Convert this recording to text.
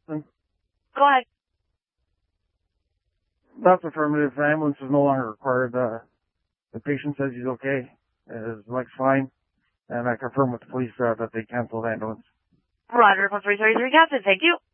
Go ahead. That's affirmative. The ambulance is no longer required. The patient says he's okay. His leg's fine. And I confirm with the police that they canceled the ambulance. Roger, +333 Captain. Thank you.